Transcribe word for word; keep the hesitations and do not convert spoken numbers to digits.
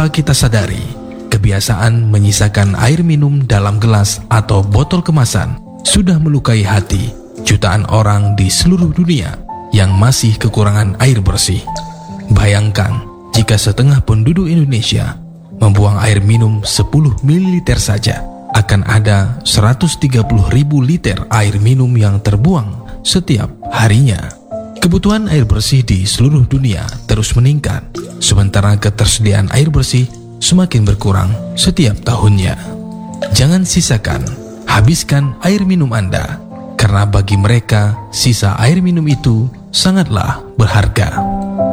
Tanpa kita sadari, kebiasaan menyisakan air minum dalam gelas atau botol kemasan sudah melukai hati jutaan orang di seluruh dunia yang masih kekurangan air bersih. Bayangkan jika setengah penduduk Indonesia membuang air minum sepuluh mililiter saja, akan ada seratus tiga puluh ribu liter air minum yang terbuang setiap harinya. Kebutuhan air bersih di seluruh dunia terus meningkat, sementara ketersediaan air bersih semakin berkurang setiap tahunnya. Jangan sisakan, habiskan air minum Anda, karena bagi mereka sisa air minum itu sangatlah berharga.